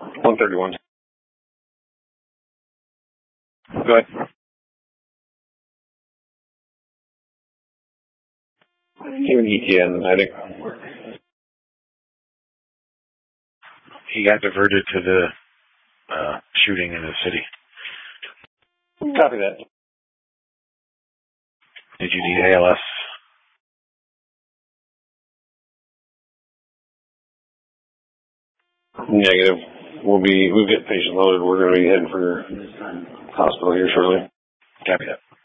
131. Go ahead. Even ETN, I think. He got diverted to the shooting in the city. Copy that. Did you need ALS? Negative. We'll get patient loaded. We're going to be heading for your hospital here shortly. Copy that.